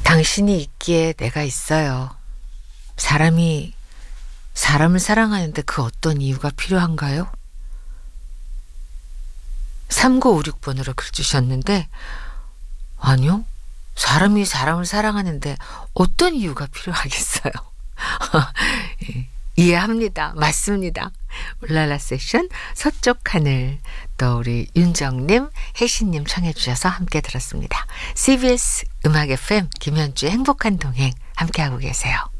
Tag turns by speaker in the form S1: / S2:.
S1: 당신이 있기에 내가 있어요. 사람이 사람을 사랑하는데 그 어떤 이유가 필요한가요? 3956번으로 글 주셨는데 아니요. 사람이 사람을 사랑하는데 어떤 이유가 필요하겠어요? 예, 이해합니다. 맞습니다. 울랄라 세션 서쪽 하늘 또 우리 윤정님, 혜신님 청해 주셔서 함께 들었습니다. CBS 음악 FM 김현주의 행복한 동행 함께하고 계세요.